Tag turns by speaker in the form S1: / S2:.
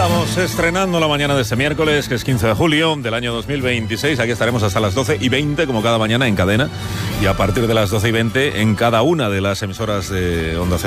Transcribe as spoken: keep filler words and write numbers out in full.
S1: Estamos estrenando la mañana de este miércoles, que es quince de julio del año dos mil veintiséis. Aquí estaremos hasta las doce y veinte, como cada mañana, en cadena. Y a partir de las doce y veinte, en cada una de las emisoras de Onda Cero.